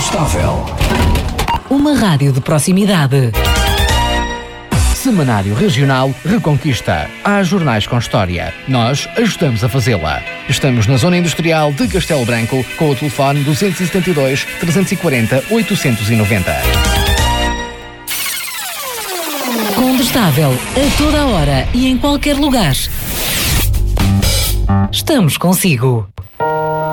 Condestável. Uma rádio de proximidade. Semanário Regional Reconquista. Há jornais com história. Nós ajudamos a fazê-la. Estamos na Zona Industrial de Castelo Branco com o telefone 272 340 890. Condestável, a toda a hora e em qualquer lugar. Estamos consigo.